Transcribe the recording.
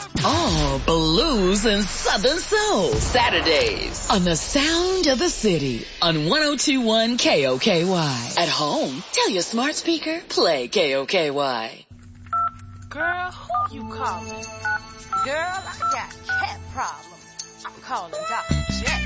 All blues and southern soul. Saturdays on the Sound of the City on 102.1 KOKY. At home, tell your smart speaker, play KOKY. Girl, who you calling? Girl, I got cat problems. I'm calling Dr. J.